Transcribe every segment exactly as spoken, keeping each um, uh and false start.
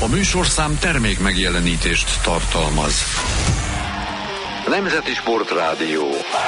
A műsorszám termék megjelenítést tartalmaz. Nemzeti Sportrádió.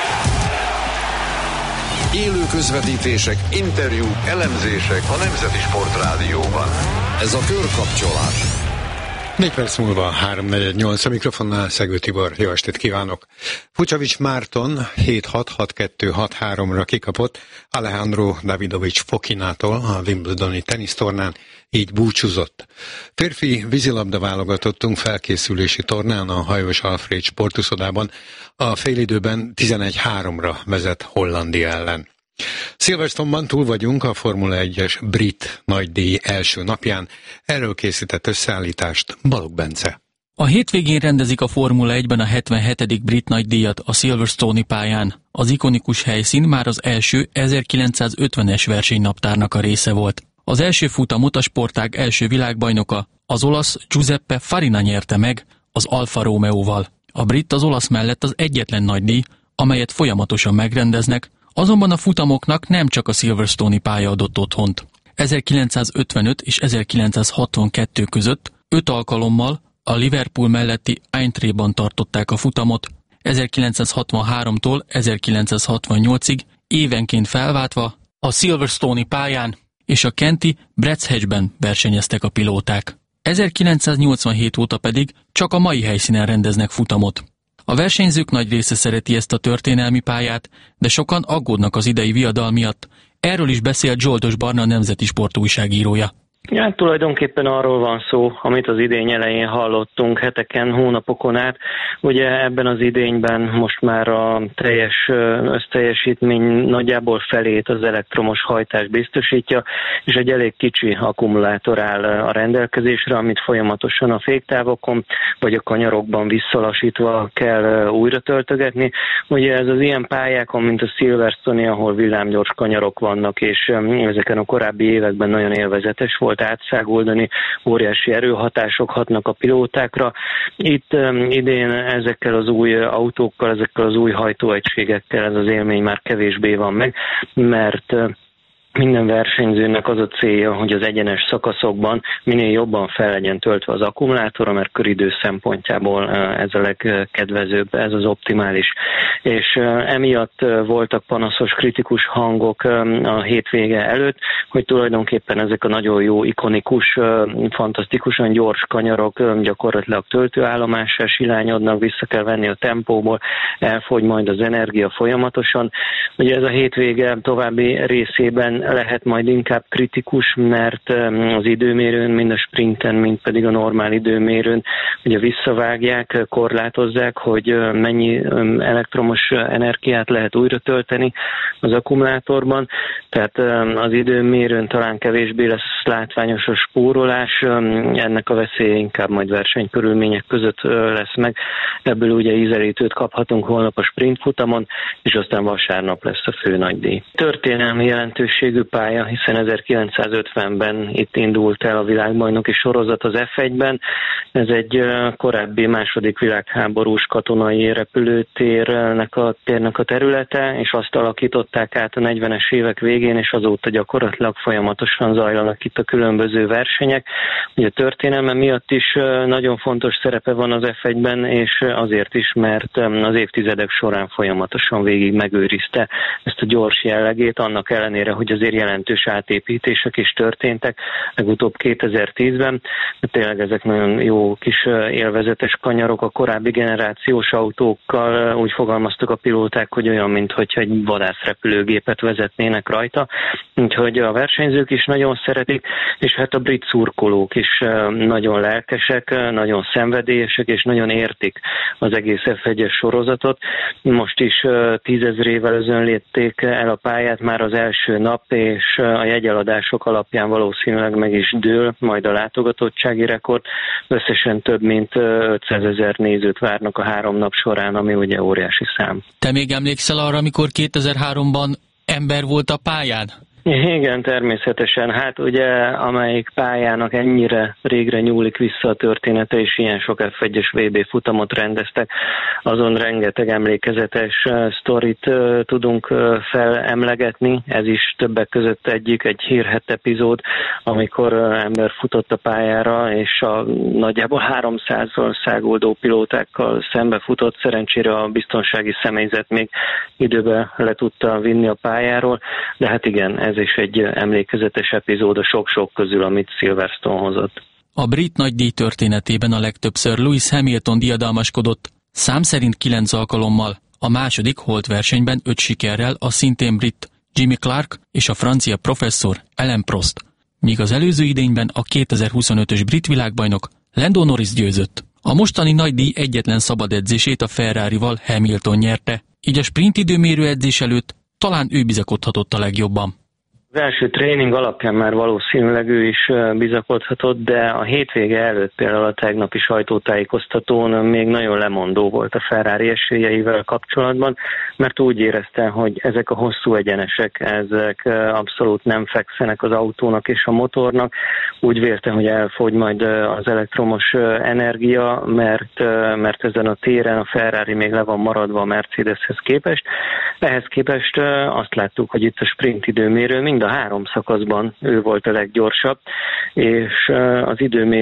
Élő közvetítések, interjúk, elemzések a Nemzeti Sportrádióban. Ez a Körkapcsolás. Négy perc múlva három negyvennyolc a mikrofonnál Szegő Tibor. Jó estét kívánok! Fucsovics Márton hét hat hat kettő hat háromra kikapott Alejandro Davidovich Fokinától a Wimbledoni tenisztornán, így búcsúzott. Férfi vízilabda válogatottunk felkészülési tornán a Hajós Alfréd sportuszodában a félidőben tizenegy háromra vezet Hollandia ellen. Silverstone-ban túl vagyunk a Formula egyes brit nagydíj első napján, erről készített összeállítást Balogh Bence. A hétvégén rendezik a Formula egyben a hetvenhetedik brit nagydíjat a Silverstone-i pályán. Az ikonikus helyszín már az első ezerkilencszázötvenes versenynaptárnak a része volt. Az első futamot a sportág első világbajnoka, az olasz Giuseppe Farina nyerte meg az Alfa Romeóval. A brit az olasz mellett az egyetlen nagydíj, amelyet folyamatosan megrendeznek, azonban a futamoknak nem csak a Silverstone-i pálya adott otthont. ezerkilencszázötvenöt és ezerkilencszázhatvankettő között öt alkalommal a Liverpool melletti Aintree-ban tartották a futamot, ezerkilencszázhatvanháromtól ezerkilencszázhatvannyolcig évenként felváltva a Silverstone-i pályán és a kenti Brands Hatchben versenyeztek a pilóták. ezerkilencszáznyolcvanhét óta pedig csak a mai helyszínen rendeznek futamot. A versenyzők nagy része szereti ezt a történelmi pályát, de sokan aggódnak az idei viadal miatt. Erről is beszélt Zsoldos Barna, a Nemzeti Sportújságírója. Ja, tulajdonképpen arról van szó, amit az idény elején hallottunk heteken, hónapokon át. Ugye ebben az idényben most már a teljes összteljesítmény nagyjából felét az elektromos hajtás biztosítja, és egy elég kicsi akkumulátor áll a rendelkezésre, amit folyamatosan a féktávokon vagy a kanyarokban visszalassítva kell újra töltögetni. Ugye ez az ilyen pályákon, mint a Silverstone, ahol villámgyors kanyarok vannak, és ezeken a korábbi években nagyon élvezetes volt átszágoldani, óriási erőhatások hatnak a pilótákra. Itt um, idén ezekkel az új autókkal, ezekkel az új hajtóegységekkel ez az élmény már kevésbé van meg, mert uh, minden versenyzőnek az a célja, hogy az egyenes szakaszokban minél jobban fel legyen töltve az akkumulátora, mert köridő szempontjából ez a legkedvezőbb, ez az optimális. És emiatt voltak panaszos, kritikus hangok a hétvége előtt, hogy tulajdonképpen ezek a nagyon jó, ikonikus, fantasztikusan gyors kanyarok gyakorlatilag töltőállomássá silányodnak, vissza kell venni a tempóból, elfogy majd az energia folyamatosan. Ugye ez a hétvége további részében lehet majd inkább kritikus, mert az időmérőn, mind a sprinten, mind pedig a normál időmérőn ugye visszavágják, korlátozzák, hogy mennyi elektromos energiát lehet újra tölteni az akkumulátorban, tehát az időmérőn talán kevésbé lesz látványos a spórolás, ennek a veszélye inkább majd versenykörülmények között lesz meg. Ebből ugye ízelítőt kaphatunk holnap a sprintfutamon, és aztán vasárnap lesz a fő nagydíj. Történelmi jelentőségű pálya, hiszen ezerkilencszázötvenben itt indult el a világbajnoki sorozat az ef egyben. Ez egy korábbi második világháborús katonai repülőtérnek a, térnek a területe, és azt alakították át a negyvenes évek végén, és azóta gyakorlatilag folyamatosan zajlanak itt a különböző versenyek. Ugye a történelme miatt is nagyon fontos szerepe van az ef egyben, és azért is, mert az évtizedek során folyamatosan végig megőrizte ezt a gyors jellegét, annak ellenére, hogy azért jelentős átépítések is történtek, legutóbb kétezer-tízben, de tényleg ezek nagyon jó kis élvezetes kanyarok, a korábbi generációs autókkal úgy fogalmaztak a pilóták, hogy olyan, mintha egy vadászrepülőgépet vezetnének rajta, úgyhogy a versenyzők is nagyon szeretik, és hát a brit szurkolók is nagyon lelkesek, nagyon szenvedélyesek, és nagyon értik az egész ef egyes sorozatot. Most is tízezrével özönlépték el a pályát már az első nap, és a jegyeladások alapján valószínűleg meg is dől majd a látogatottsági rekord. Összesen több mint ötszázezer nézőt várnak a három nap során, ami ugye óriási szám. Te még emlékszel arra, amikor kétezer-háromban ember volt a pályán? Igen, természetesen. Hát ugye, amelyik pályának ennyire régre nyúlik vissza a története, és ilyen sok ef egyes vé bé futamot rendeztek, azon rengeteg emlékezetes sztorit uh, tudunk uh, felemlegetni. Ez is többek között egyik, egy hírhedt epizód, amikor uh, ember futott a pályára, és a nagyjából háromszázal száguldó pilótákkal szembe futott. Szerencsére a biztonsági személyzet még időben le tudta vinni a pályáról, de hát igen, ez is egy emlékezetes epizód a sok-sok közül, amit Silverstone hozott. A brit nagydíj történetében a legtöbbször Lewis Hamilton diadalmaskodott, szám szerint kilenc alkalommal, a második holt versenyben öt sikerrel a szintén brit Jimmy Clark és a francia professzor Alain Prost, míg az előző idényben a kétezer-huszonötös brit világbajnok Lando Norris győzött. A mostani nagydíj egyetlen szabad edzését a Ferrarival Hamilton nyerte, így a sprint időmérő edzés előtt talán ő bizakodhatott a legjobban. Az első tréning alapján már valószínűleg ő is bizakodhatott, de a hétvége előtt például a tegnapi sajtótájékoztatón még nagyon lemondó volt a Ferrari esélyeivel kapcsolatban, mert úgy érezte, hogy ezek a hosszú egyenesek, ezek abszolút nem fekszenek az autónak és a motornak. Úgy vélte, hogy elfogy majd az elektromos energia, mert, mert ezen a téren a Ferrari még le van maradva a Mercedeshez képest. Ehhez képest azt láttuk, hogy itt a sprint időmérő mind a három szakaszban ő volt a leggyorsabb, és az időmérő